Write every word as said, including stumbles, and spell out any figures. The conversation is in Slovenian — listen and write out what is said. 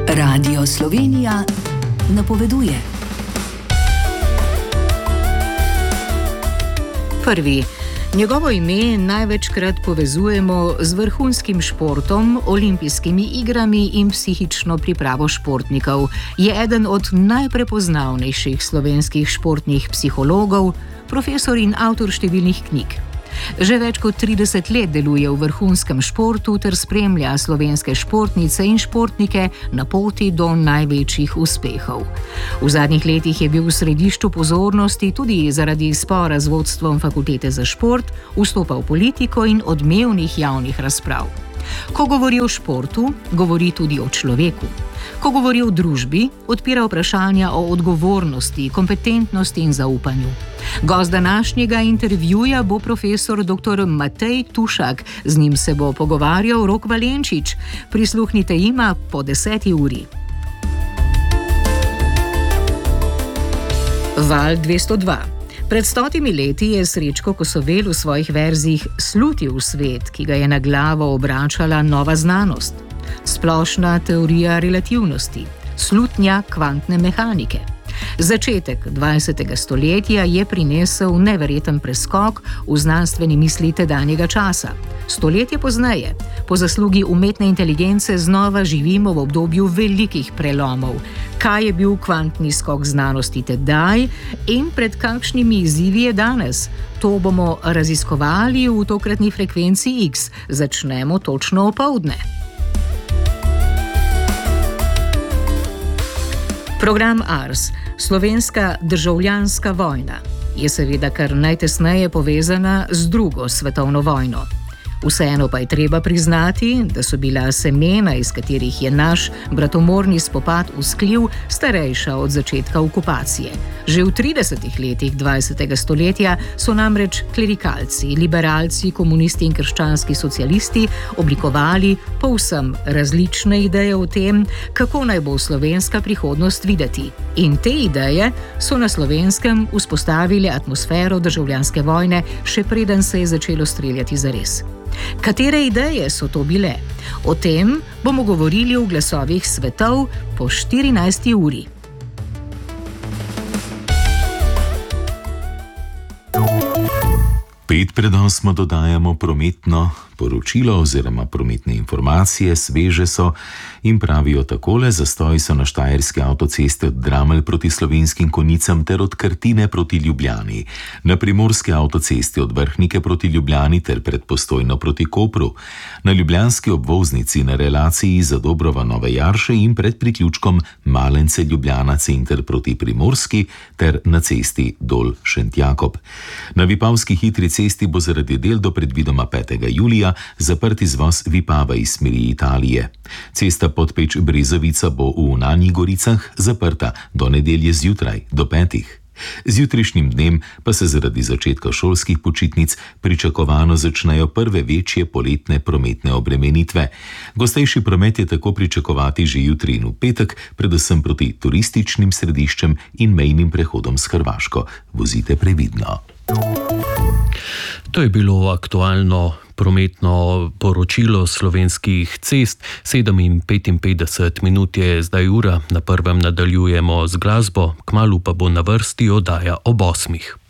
Radio Slovenija napoveduje. Prvi. Njegovo ime največkrat povezujemo z vrhunskim športom, olimpijskimi igrami in psihično pripravo športnikov. Je eden od najprepoznavnejših slovenskih športnih psihologov, profesor in avtor številnih knjig. Že več kot trideset let deluje v vrhunskem športu ter spremlja slovenske športnice in športnike na poti do največjih uspehov. V zadnjih letih je bil v središču pozornosti tudi zaradi spora z vodstvom Fakultete za šport, vstopa v politiko in odmevnih javnih razprav. Ko govori o športu, govori tudi o človeku. Ko govori o družbi, odpira vprašanja o odgovornosti, kompetentnosti in zaupanju. Gost današnjega intervjuja bo profesor doktor Matej Tušak, z njim se bo pogovarjal Rok Valenčič. Prisluhnite jima po deseti uri. Val dvesto dva. Pred stotimi leti je Srečko Kosovel v svojih verzih slutil svet, ki ga je na glavo obračala nova znanost. Splošna teorija relativnosti, slutnja kvantne mehanike. Začetek dvajsetega stoletja je prinesel neverjeten preskok v znanstveni misli tedanjega časa. Stoletje pozneje, po zaslugi umetne inteligence, znova živimo v obdobju velikih prelomov. Kaj je bil kvantni skok znanosti tedaj in pred kakšnimi izzivi je danes? To bomo raziskovali v tokratni frekvenci X. Začnemo točno opoldne. Program Ars, slovenska državljanska vojna, je seveda kar najtesneje povezana z drugo svetovno vojno. Vseeno pa je treba priznati, da so bila semena, iz katerih je naš bratomorni spopad vzklil, starejša od začetka okupacije. Že v tridesetih letih dvajsetega stoletja so namreč klerikalci, liberalci, komunisti in krščanski socialisti oblikovali povsem različne ideje o tem, kako naj bo slovenska prihodnost videti. In te ideje so na Slovenskem vzpostavili atmosfero državljanske vojne, še preden se je začelo streljati zares. Katere ideje so to bile? O tem bomo govorili v Glasovih svetov po štirinajsti uri. Pet pred osmo dodajamo prometno poročilo oziroma prometne informacije, sveže so in pravijo takole: zastoji so na štajerski avtocesti od Dramelj proti Slovenskim Konjicam ter od Krtine proti Ljubljani, na primorski avtocesti od Vrhnike proti Ljubljani ter pred Postojno proti Kopru, na ljubljanski obvoznici na relaciji Zadobrova Nove Jarše in pred priključkom Malence Ljubljana center proti Primorski ter na cesti Dol Šentjakob. Na Vipavski hitri cesti bo zaradi del do predvidoma petega julija zaprt izvoz Vipava iz smeri Italije. Cesta Podpeč-Brezovica bo v Unanjih Goricah zaprta do nedelje zjutraj, do petih. Z jutrišnjim dnem pa se zaradi začetka šolskih počitnic pričakovano začnejo prve večje poletne prometne obremenitve. Gostejši promet je tako pričakovati že jutri in v petek, predvsem proti turističnim središčem in mejnim prehodom s Hrvaško. Vozite previdno. To je bilo aktualno prometno poročilo slovenskih cest. sedem in petinpetdeset minut je zdaj ura, na prvem nadaljujemo z glasbo, kmalu pa bo na vrsti oddaja ob osmih.